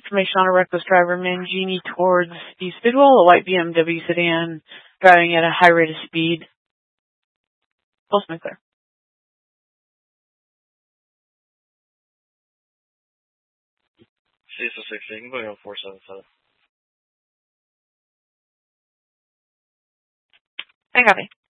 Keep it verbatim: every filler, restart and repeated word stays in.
information on a reckless driver, Mangini towards East Bidwell, a white B M W sedan, driving at a high rate of speed. Full smooth clear. C S O sixteen, going on four seven seven. I copy.